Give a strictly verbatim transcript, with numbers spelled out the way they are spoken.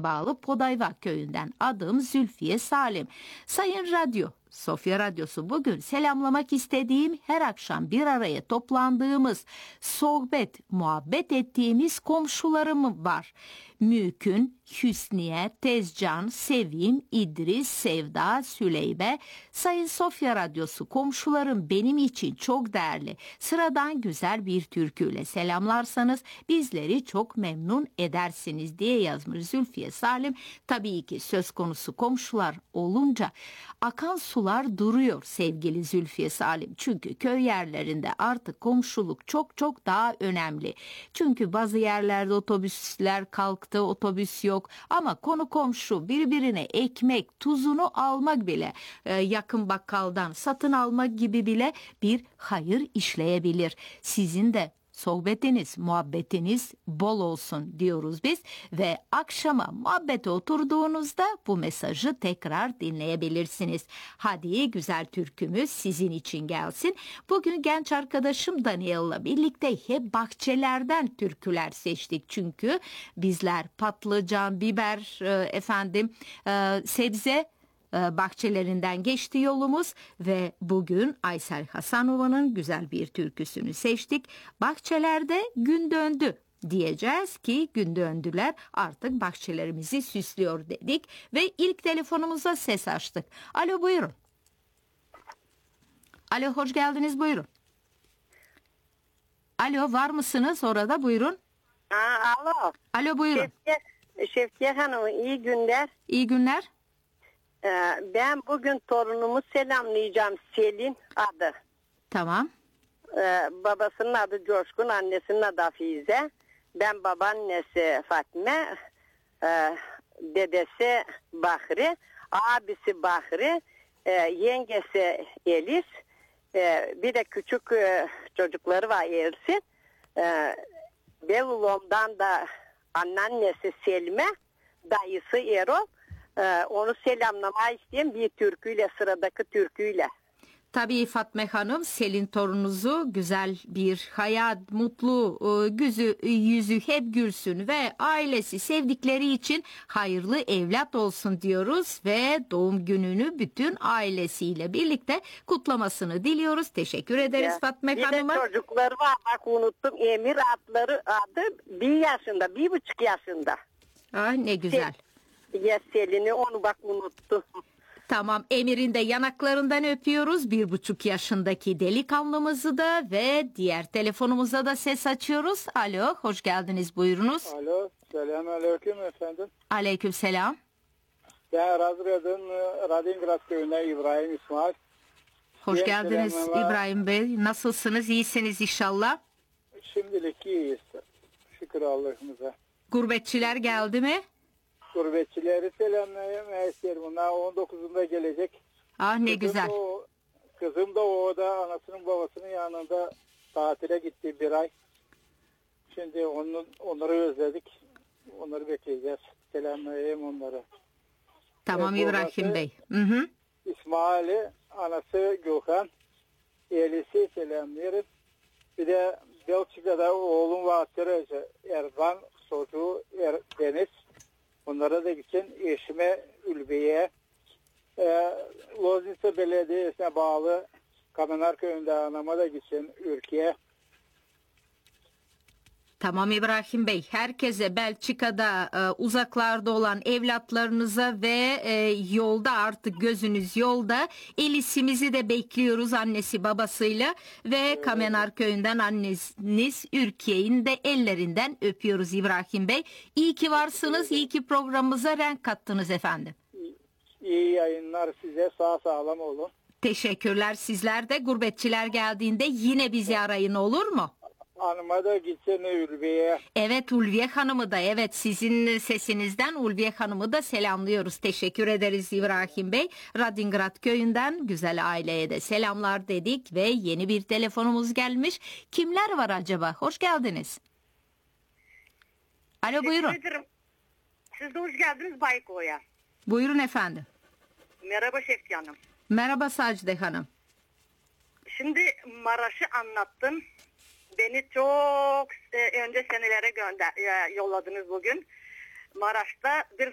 bağlı Podayva köyünden. Adım Zülfiye Salim. Sayın Radyo, Sofya Radyosu, bugün selamlamak istediğim, her akşam bir araya toplandığımız, sohbet, muhabbet ettiğimiz komşularım var. Mülkün, Hüsniye, Tezcan, Sevim, İdris, Sevda, Süleybe. Sayın Sofya Radyosu komşularım benim için çok değerli. Sıradan güzel bir türküyle selamlarsanız bizleri çok memnun edersiniz diye yazmış Zülfiye Salim. Tabii ki söz konusu komşular olunca akan sular duruyor sevgili Zülfiye Salim. Çünkü köy yerlerinde artık komşuluk çok çok daha önemli. Çünkü bazı yerlerde otobüsler kalktı, otobüs yok. Ama konu komşu, birbirine ekmek, tuzunu almak bile, e, yakın bakkaldan satın almak gibi bile bir hayır işleyebilir. Sizin de sohbetiniz, muhabbetiniz bol olsun diyoruz biz ve akşama muhabbete oturduğunuzda bu mesajı tekrar dinleyebilirsiniz. Hadi güzel türkümüz sizin için gelsin. Bugün genç arkadaşım Daniel'la birlikte hep bahçelerden türküler seçtik. Çünkü bizler patlıcan, biber, efendim sebze bahçelerinden geçti yolumuz ve bugün Aysel Hasanova'nın güzel bir türküsünü seçtik. Bahçelerde gün döndü diyeceğiz ki gün döndüler, artık bahçelerimizi süslüyor dedik ve ilk telefonumuza ses açtık. Alo, buyurun. Alo, hoş geldiniz, buyurun. Alo, var mısınız orada, buyurun. Aa, alo. Alo, buyurun. Şevkiye, Şevkiye Hanım, iyi günler. İyi günler. Ben bugün torunumu selamlayacağım, Selin adı. Tamam. Ee, babasının adı Coşkun, annesinin adı Hafize. Ben babaannesi Fatime, e, dedesi Bahri, abisi Bahri, e, yengesi Elis, e, bir de küçük e, çocukları var Ersin. E, Bevulom'dan da anneannesi Selme, dayısı Erol. Ee, onu selamlamaya isteyen bir türküyle, sıradaki türküyle. Tabii Fatma Hanım, Selin torununuzu güzel bir hayat, mutlu yüzü, yüzü hep gülsün ve ailesi, sevdikleri için hayırlı evlat olsun diyoruz ve doğum gününü bütün ailesiyle birlikte kutlamasını diliyoruz. Teşekkür ederiz ya, Fatma Hanım'a. Bir de çocukları var, bak unuttum, Emir adları adı bir yaşında, bir buçuk yaşında. Ah, ne güzel. Sel Ya Selin'i, onu bak unuttum. Tamam, Emir'in de yanaklarından öpüyoruz. Bir buçuk yaşındaki delikanlımızı da ve diğer telefonumuza da ses açıyoruz. Alo, hoş geldiniz, buyurunuz. Alo, selamünaleyküm efendim. Aleyküm selam. Ben Razgrad'ın Radingrad köyünden İbrahim İsmail. Hoş Diğer geldiniz selamlama... İbrahim Bey. Nasılsınız, iyisiniz inşallah? Şimdilik iyiyiz. Şükür Allah'ımıza. Gurbetçiler geldi mi? Gurbetçileri selamlamaya isterim. Bunlar on dokuzunda gelecek. Ah, ne kızım güzel. Da o, kızım da orada anasının babasının yanında tatile gitti bir ay. Şimdi onun, onları özledik. Onları bekleyeceğiz. Selamlayayım onları. Tamam e, İbrahim Bey. Hı hı. İsmail'i, anası Gökhan, Elisi selamlıyorum. Bir de Belçika'da oğlum var, Erban, çocuğu er, Deniz. Onlara da gitsin. Eşime Ülbe'ye, e, Loznica Belediyesi'ne bağlı Kamenar Köyü'nde anama da gitsin, Ürkiye. Tamam İbrahim Bey, herkese Belçika'da e, uzaklarda olan evlatlarınıza ve e, yolda, artık gözünüz yolda, Elis'imizi de bekliyoruz annesi babasıyla ve evet. Kamenar Köyü'nden anneniz Ürkiye'nin de ellerinden öpüyoruz İbrahim Bey. İyi ki varsınız, iyi ki programımıza renk kattınız efendim. İyi yayınlar size, sağ sağlam olun. Teşekkürler, sizler de. Gurbetçiler geldiğinde yine bizi arayın, olur mu? Hanıma da gitsin Ulviye. Evet, Ulviye Hanım'ı da, evet, sizin sesinizden Ulviye Hanım'ı da selamlıyoruz. Teşekkür ederiz İbrahim Bey. Radingrad köyünden güzel aileye de selamlar dedik ve yeni bir telefonumuz gelmiş. Kimler var acaba? Hoş geldiniz. Alo, buyurun. Ederim. Siz de hoş geldiniz Bayko'ya. Buyurun efendim. Merhaba Şevki Hanım. Merhaba Sacide Hanım. Şimdi Maraş'ı anlattın. Beni çok önce senelere gönder, yolladınız bugün. Maraş'ta bir